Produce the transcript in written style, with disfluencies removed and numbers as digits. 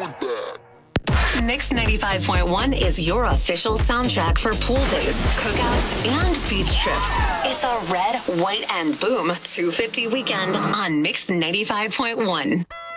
Mix 95.1 is your official soundtrack for pool days, cookouts, and beach trips. It's a red, white, and boom 250 weekend on Mix 95.1.